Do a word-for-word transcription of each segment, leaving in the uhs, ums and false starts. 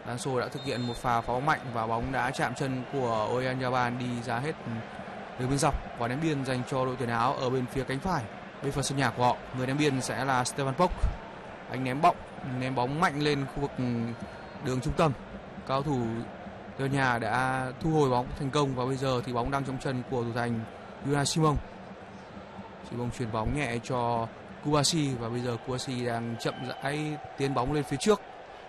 Danso đã thực hiện một pha phá bóng mạnh và bóng đã chạm chân của Oyarzabal đi ra hết đường biên dọc và ném biên dành cho đội tuyển Áo ở bên phía cánh phải bên phần sân nhà của họ. Người ném biên sẽ là Stefan Poc. Anh ném bóng ném bóng mạnh lên khu vực đường trung tâm. Cao thủ Tây Ban Nha đã thu hồi bóng thành công và bây giờ thì bóng đang trong chân của thủ thành Unai Simon. Simon chuyền bóng nhẹ cho Kouassi và bây giờ Kouassi đang chậm rãi tiến bóng lên phía trước.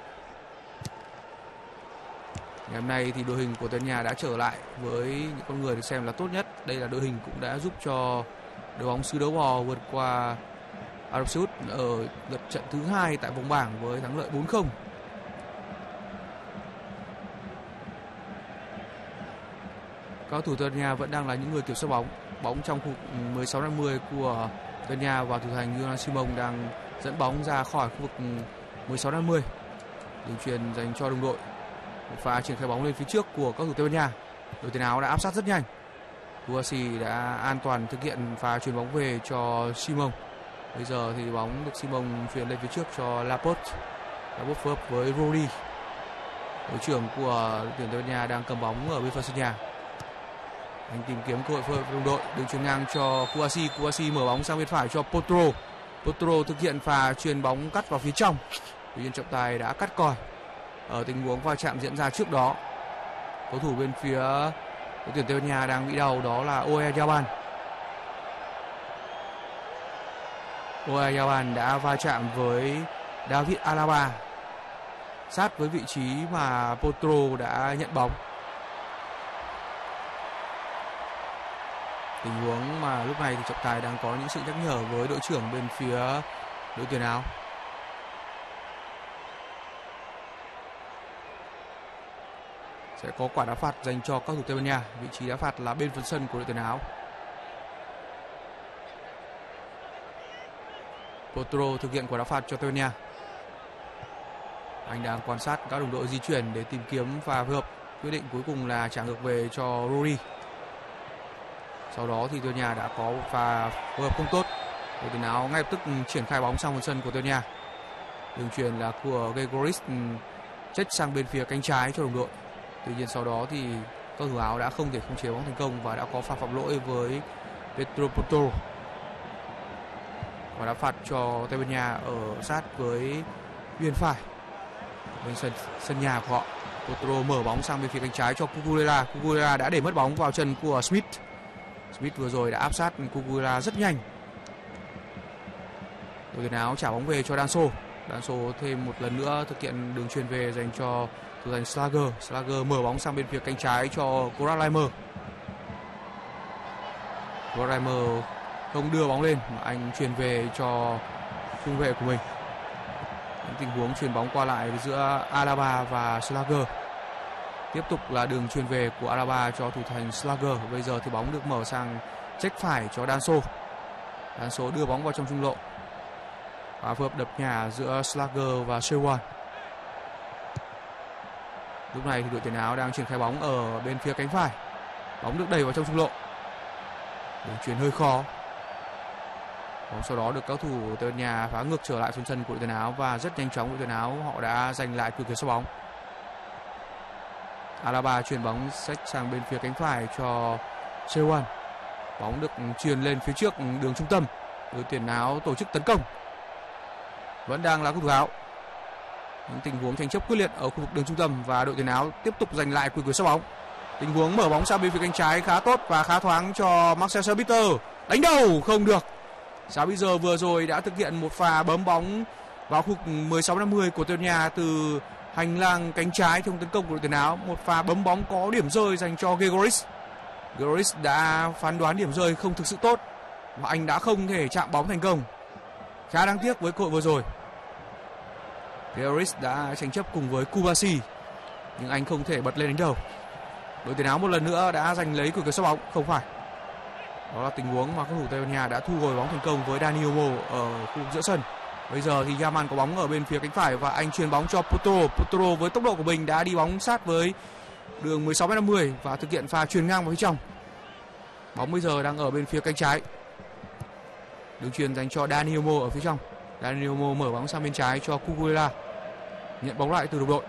Ngày hôm nay thì đội hình của Tây Ban Nha đã trở lại với những con người được xem là tốt nhất. Đây là đội hình cũng đã giúp cho đội bóng xứ Đấu Bò vượt qua Ả Rập Xê Út ở lượt trận thứ hai tại vòng bảng với thắng lợi bốn không. Các thủ Tây Ban Nha vẫn đang là những người kiểm soát bóng. Bóng trong khu mười sáu năm mươi của Tây Ban Nha và thủ thành Unai Simon đang dẫn bóng ra khỏi khu vực mười sáu năm mươi. Đường chuyền dành cho đồng đội. Một pha triển khai bóng lên phía trước của các thủ Tây Ban Nha. Đội tuyển Áo đã áp sát rất nhanh. Kouassi đã an toàn thực hiện pha chuyền bóng về cho Simon. Bây giờ thì bóng được Simon chuyền lên phía trước cho Laporte. Laporte phối hợp với Rodri. Đội trưởng của đội tuyển Tây Ban Nha đang cầm bóng ở bên phần sân nhà. Anh tìm kiếm cơ hội phối hợp với đồng đội. Đường chuyền ngang cho Kouassi. Kouassi mở bóng sang bên phải cho Potro. Potro thực hiện pha chuyền bóng cắt vào phía trong. Tuy nhiên trọng tài đã cắt còi ở tình huống va chạm diễn ra trước đó. Cầu thủ bên phía đội tuyển Tây Ban Nha đang bị đau, đó là Oyarzabal. Oyarzabal đã va chạm với David Alaba sát với vị trí mà Potro đã nhận bóng. Tình huống mà lúc này thì trọng tài đang có những sự nhắc nhở với đội trưởng bên phía đội tuyển Áo. Sẽ có quả đá phạt dành cho các thủ Tây Ban Nha. Vị trí đá phạt là bên phần sân của đội tuyển Áo. Potro thực hiện quả đá phạt cho Tây Ban Nha. Anh đang quan sát các đồng đội di chuyển để tìm kiếm pha phối hợp. Quyết định cuối cùng là trả ngược về cho Rodri. Sau đó thì Tây Ban Nha đã có pha phối hợp không tốt. Đội tuyển Áo ngay lập tức triển khai bóng sang phần sân của Tây Ban Nha. Đường chuyền là của Gregoris check sang bên phía cánh trái cho đồng đội. Tuy nhiên sau đó thì các thủ Áo đã không thể khống chế bóng thành công và đã có pha phạm lỗi với Pedro Porro. Và đã phạt cho Tây Ban Nha ở sát với biên phải bên sân sân nhà của họ. Porro mở bóng sang bên phía cánh trái cho Cucurella. Cucurella đã để mất bóng vào chân của Smith. Smith vừa rồi đã áp sát Cucurella rất nhanh. Đội tuyển Áo trả bóng về cho Danso. Danso thêm một lần nữa thực hiện đường chuyền về dành cho thủ thành Slager. Slager mở bóng sang bên phía cánh trái cho Konrad Laimer. Konrad Laimer không đưa bóng lên mà anh chuyền về cho trung vệ của mình. Những tình huống chuyền bóng qua lại giữa Alaba và Slager. Tiếp tục là đường chuyền về của Alaba cho thủ thành Slager. Bây giờ thì bóng được mở sang check phải cho Danso. Danso đưa bóng vào trong trung lộ. Và phối hợp đập nhà giữa Slager và Sherwan. Lúc này thì đội tuyển Áo đang triển khai bóng ở bên phía cánh phải. Bóng được đẩy vào trong trung lộ. Đường chuyền hơi khó. Bóng sau đó được các thủ Tây Ban Nha phá ngược trở lại phần sân của đội tuyển Áo và rất nhanh chóng đội tuyển Áo họ đã giành lại quyền kiểm soát bóng. Alaba chuyền bóng sách sang bên phía cánh phải cho Sherwan. Bóng được chuyền lên phía trước đường trung tâm. Đội tuyển Áo tổ chức tấn công. Vẫn đang là cầu thủ Áo. Những tình huống tranh chấp quyết liệt ở khu vực đường trung tâm và đội tuyển Áo tiếp tục giành lại quyền kiểm soát bóng. Tình huống mở bóng sang bên phía cánh trái khá tốt và khá thoáng cho Marcel Sabitzer. Đánh đầu không được. Sabitzer vừa rồi đã thực hiện một pha bấm bóng vào khu vực mười sáu năm mươi của Tây Ban Nha từ hành lang cánh trái trong tấn công của đội tuyển Áo. Một pha bấm bóng có điểm rơi dành cho Gregoris. Gregoris đã phán đoán điểm rơi không thực sự tốt và anh đã không thể chạm bóng thành công. Khá đáng tiếc với cơ hội vừa rồi. Gregoris đã tranh chấp cùng với Kouassi nhưng anh không thể bật lên đánh đầu. Đội tuyển Áo một lần nữa đã giành lấy quyền kiểm soát bóng. Không phải. Đó là tình huống mà các thủ Tây Ban Nha đã thu hồi bóng thành công với Dani Olmo ở khu vực giữa sân. Bây giờ thì Yaman có bóng ở bên phía cánh phải và anh chuyền bóng cho Potro. Potro với tốc độ của mình đã đi bóng sát với đường mười sáu mét năm mươi và thực hiện pha chuyền ngang vào phía trong. Bóng bây giờ đang ở bên phía cánh trái. Đường chuyền dành cho Dani Olmo ở phía trong. Dani Olmo mở bóng sang bên trái cho Cucurella. Nhận bóng lại từ đồng đội.